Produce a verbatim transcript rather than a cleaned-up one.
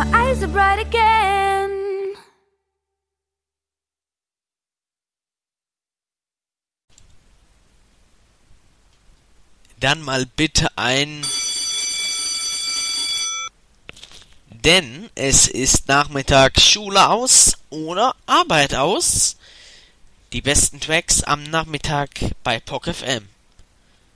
my eyes are bright again. Dann mal bitte ein... Denn es ist Nachmittag Schule aus oder Arbeit aus. Die besten Tracks am Nachmittag bei P O C F M.